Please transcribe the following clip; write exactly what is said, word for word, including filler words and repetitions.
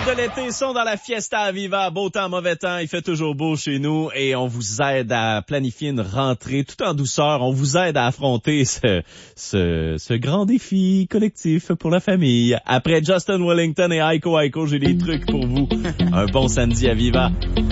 de l'été sont dans la Fiesta Aviva. Beau temps, mauvais temps, il fait toujours beau chez nous et on vous aide à planifier une rentrée tout en douceur. On vous aide à affronter ce, ce, ce grand défi collectif pour la famille. Après Justin Wellington et Aiko Aiko, j'ai des trucs pour vous. Un bon samedi Aviva.